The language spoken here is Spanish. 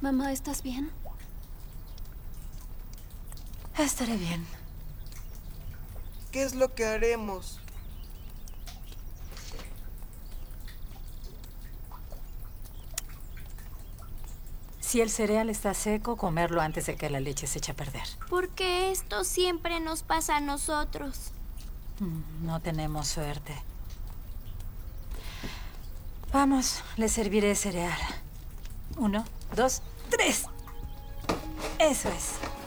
Mamá, ¿estás bien? Estaré bien. ¿Qué es lo que haremos? Si el cereal está seco, comerlo antes de que la leche se eche a perder. Porque esto siempre nos pasa a nosotros. No tenemos suerte. Vamos, le serviré cereal. 1, 2, 3. Eso es.